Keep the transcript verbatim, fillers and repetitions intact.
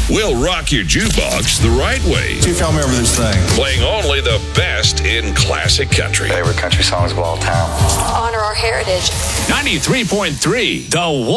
We'll rock your jukebox the right way. See if y'all remember this thing. Playing only the best in classic country. Favorite country songs of all time. Honor our heritage. ninety-three point three, The